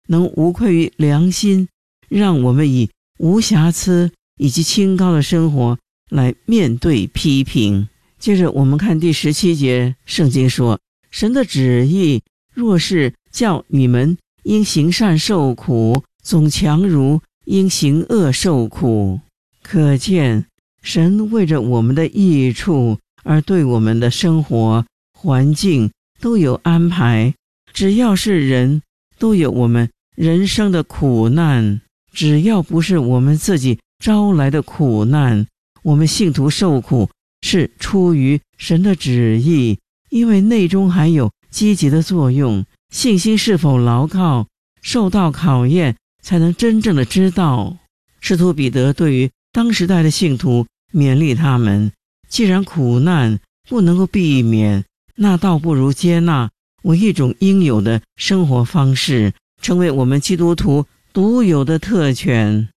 能无愧于良心，让我们以无瑕疵以及清高的生活来面对批评。接着我们看第17节，圣经说，神的旨意若是叫你们因行善受苦，总强如因行恶受苦。可见神为着我们的益处而对我们的生活环境都有安排。只要是人，都有我们人生的苦难，只要不是我们自己招来的苦难，我们信徒受苦是出于神的旨意，因为内中还有积极的作用。信心是否牢靠，受到考验才能真正的知道。使徒彼得对于当时代的信徒勉励他们，既然苦难不能够避免，那倒不如接纳为一种应有的生活方式，成为我们基督徒独有的特权。